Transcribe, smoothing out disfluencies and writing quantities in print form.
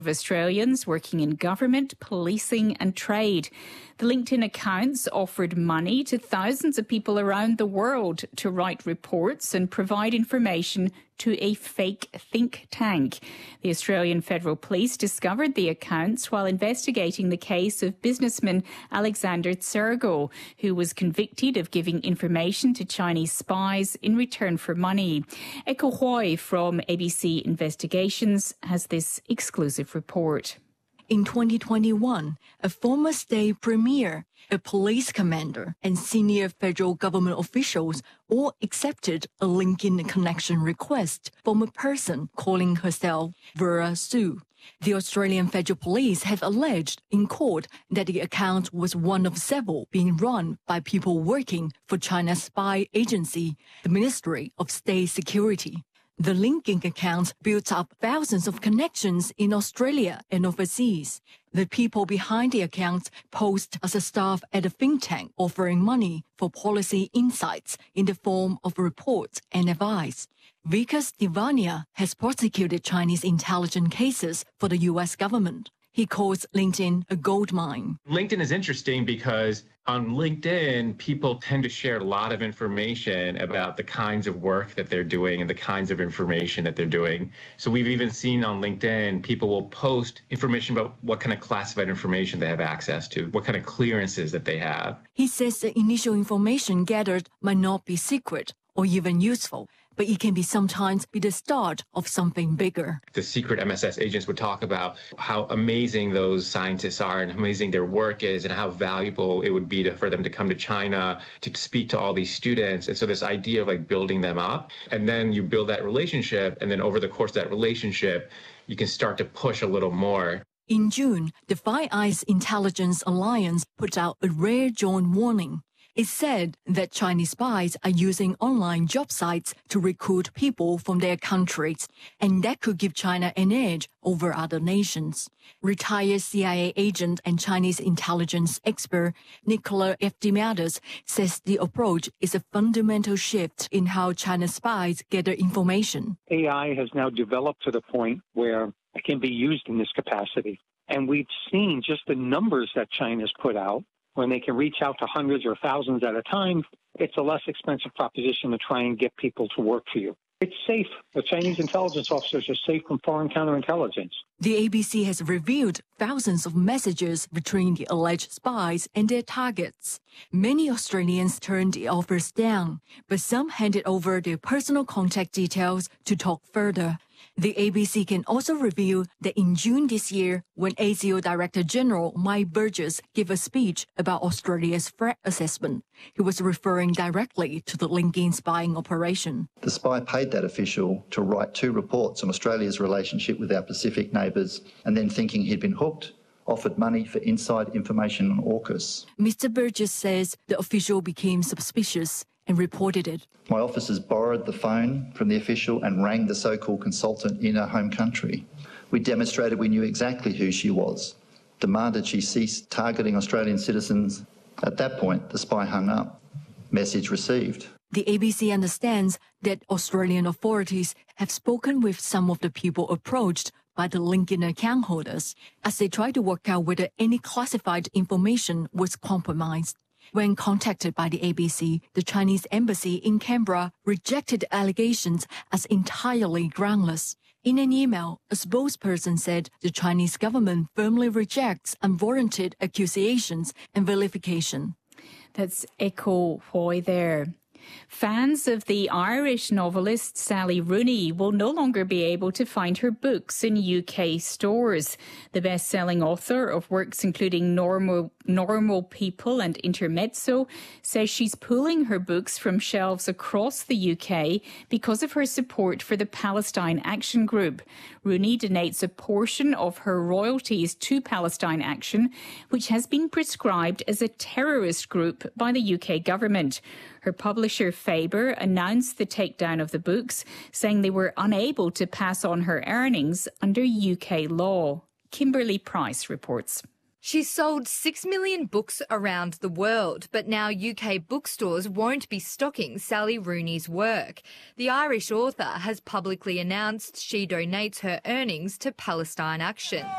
of Australians working in government, policing and trade. The LinkedIn accounts offered money to thousands of people around the world to write reports and provide information to a fake think tank. The Australian Federal Police discovered the accounts while investigating the case of businessman Alexander Tsergo, who was convicted of giving information to Chinese spies in return for money. Echo Hui from ABC Investigations has this exclusive report. In 2021, a former state premier, a police commander, and senior federal government officials all accepted a LinkedIn connection request from a person calling herself Vera Su. The Australian Federal Police have alleged in court that the account was one of several being run by people working for China's spy agency, the Ministry of State Security. The LinkedIn account built up thousands of connections in Australia and overseas. The people behind the accounts posed as a staff at a think tank offering money for policy insights in the form of reports and advice. Vikas Divania has prosecuted Chinese intelligence cases for the U.S. government. He calls LinkedIn a gold mine. LinkedIn is interesting because on LinkedIn, people tend to share a lot of information about the kinds of work that they're doing and the kinds of information that they're doing. So we've even seen on LinkedIn, people will post information about what kind of classified information they have access to, what kind of clearances that they have. He says the initial information gathered might not be secret or even useful, but it can sometimes be the start of something bigger. The secret MSS agents would talk about how amazing those scientists are and how amazing their work is and how valuable it would be for them to come to China to speak to all these students. And so this idea of like building them up, and then you build that relationship, and then over the course of that relationship, you can start to push a little more. In June, the Five Eyes Intelligence Alliance put out a rare joint warning. It said that Chinese spies are using online job sites to recruit people from their countries, and that could give China an edge over other nations. Retired CIA agent and Chinese intelligence expert Nicola F. DeMatteis says the approach is a fundamental shift in how China's spies gather information. AI has now developed to the point where it can be used in this capacity. And we've seen just the numbers that China's put out. When they can reach out to hundreds or thousands at a time, it's a less expensive proposition to try and get people to work for you. It's safe. The Chinese intelligence officers are safe from foreign counterintelligence. The ABC has revealed thousands of messages between the alleged spies and their targets. Many Australians turned the offers down, but some handed over their personal contact details to talk further. The ABC can also reveal that in June this year, when ASIO Director General Mike Burgess gave a speech about Australia's threat assessment, he was referring directly to the LinkedIn spying operation. The spy paid that official to write 2 reports on Australia's relationship with our Pacific neighbours, and then thinking he'd been hooked, offered money for inside information on AUKUS. Mr. Burgess says the official became suspicious and reported it. My officers borrowed the phone from the official and rang the so-called consultant in her home country. We demonstrated we knew exactly who she was, demanded she cease targeting Australian citizens. At that point, the spy hung up. Message received. The ABC understands that Australian authorities have spoken with some of the people approached by the LinkedIn account holders as they try to work out whether any classified information was compromised. When contacted by the ABC, the Chinese embassy in Canberra rejected the allegations as entirely groundless. In an email, a spokesperson said the Chinese government firmly rejects unwarranted accusations and vilification. That's Echo Hui there. Fans of the Irish novelist Sally Rooney will no longer be able to find her books in UK stores. The best-selling author of works including Normal People and Intermezzo says she's pulling her books from shelves across the UK because of her support for the Palestine Action Group. Rooney donates a portion of her royalties to Palestine Action, which has been prescribed as a terrorist group by the UK government. Her publisher Faber announced the takedown of the books, saying they were unable to pass on her earnings under UK law. Kimberly Price reports. She's sold 6 million books around the world, but now UK bookstores won't be stocking Sally Rooney's work. The Irish author has publicly announced she donates her earnings to Palestine Action.